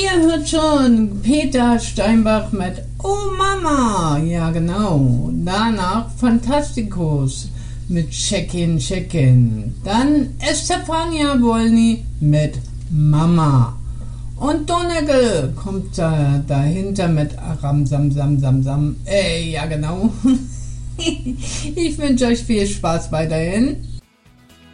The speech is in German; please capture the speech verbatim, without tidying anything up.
Ihr hört schon Peter Steinbach mit Oh Mama. Ja, genau. Danach Fantasticus mit Check-in, Check-in. Dann Estefania Wolny mit Mama. Und Donnergel kommt da dahinter mit Aram Sam Sam Sam Sam. Ey, ja genau. Ich wünsche euch viel Spaß weiterhin.